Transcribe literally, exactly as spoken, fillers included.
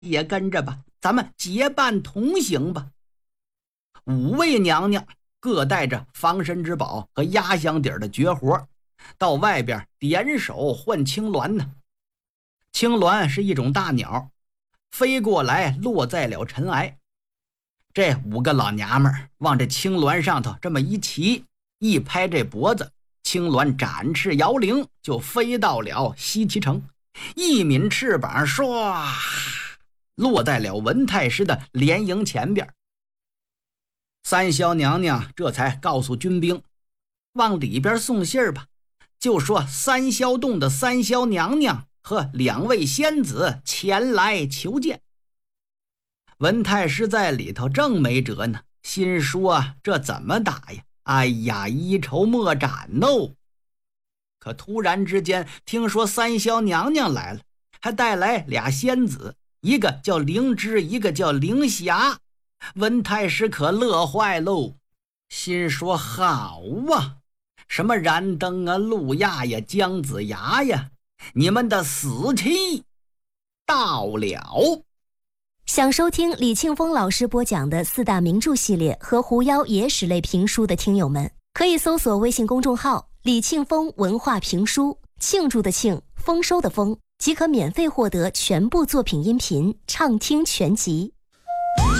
也跟着吧，咱们结伴同行吧。五位娘娘各带着防身之宝和压箱底的绝活，到外边点手换青鸾呢。青鸾是一种大鸟，飞过来落在了尘埃。这五个老娘们儿往这青鸾上头这么一骑，一拍这脖子，青鸾展翅摇铃，就飞到了西岐城，一抿翅膀，唰，落在了文太师的连营前边。三霄娘娘这才告诉军兵，往里边送信儿吧，就说三霄洞的三霄娘娘和两位仙子前来求见。文太师在里头正没辙呢，心说这怎么打呀？哎呀，一筹莫展哦。可突然之间听说三霄娘娘来了，还带来俩仙子，一个叫灵芝，一个叫灵霞。文太师可乐坏喽，心说好啊，什么燃灯啊、路亚呀、姜子牙呀，你们的死期到了。 想收听李庆峰老师播讲的四大名著系列和狐妖野史类评书的听友们，可以搜索微信公众号李庆峰文化评书，庆祝的庆，丰收的丰，即可免费获得全部作品音频畅听全集。